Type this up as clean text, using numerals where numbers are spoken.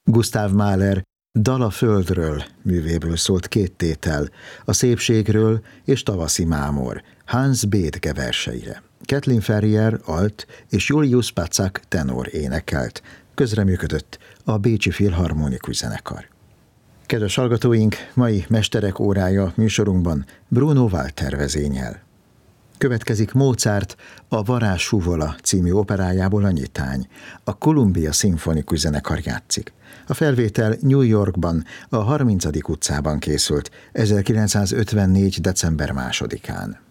Gustav Mahler Dal a földről művéből szólt két tétel, a szépségről és Tavaszi mámor, Hans Bethge verseire. Kathleen Ferrier alt és Julius Patzak tenor énekelt, közreműködött a Bécsi Filharmonikus Zenekar. Kedves hallgatóink, mai Mesterek órája műsorunkban Bruno Walter vezényel. Következik Mozart a Varázsfúvola című operájából a nyitány. A Columbia Szimfonikus Zenekar játszik. A felvétel New Yorkban, a 30. utcában készült 1954. december 2-án.